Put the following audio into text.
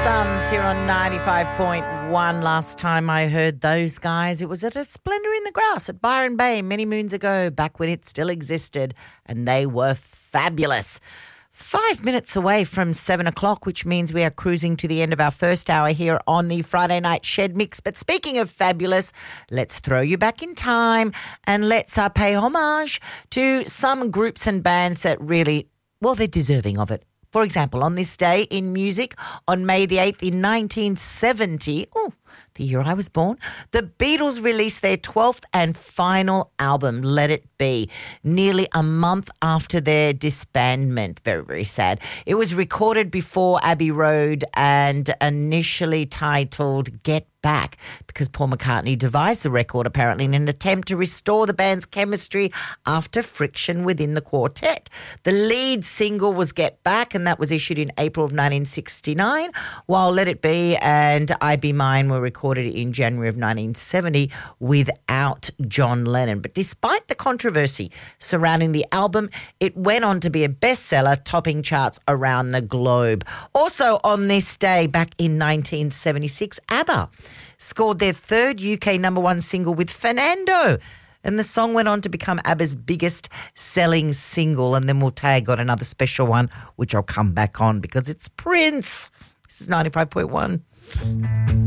Sons here on 95.1. Last time I heard those guys, it was at a Splendour in the Grass at Byron Bay many moons ago, back when it still existed, and they were fabulous. 5 minutes away from 7 o'clock, which means we are cruising to the end of our first hour here on the Friday Night Shed Mix. But speaking of fabulous, let's throw you back in time and let's pay homage to some groups and bands that really, well, they're deserving of it. For example, on this day in music, on May the 8th in 1970, the year I was born, the Beatles released their 12th and final album, Let It Be, nearly a month after their disbandment. Very, very sad. It was recorded before Abbey Road and initially titled Get Back, because Paul McCartney devised the record apparently in an attempt to restore the band's chemistry after friction within the quartet. The lead single was Get Back, and that was issued in April of 1969, while Let It Be and I Be Mine were recorded in January of 1970 without John Lennon. But despite the controversy surrounding the album, it went on to be a bestseller, topping charts around the globe. Also on this day, back in 1976, ABBA scored their third UK number one single with Fernando. And the song went on to become ABBA's biggest selling single. And then we'll tag on another special one, which I'll come back on because it's Prince. This is 95.1.